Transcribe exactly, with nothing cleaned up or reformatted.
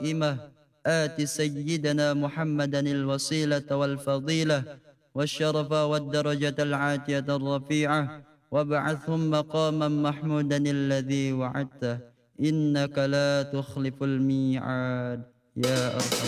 القائمة آت سيدنا محمدا الوسيلة والفضيلة والشرف والدرجة العاتية الرفيعة وابعثهم مقاما محمودا الذي وعدته إنك لا تخلف الميعاد يا أرحم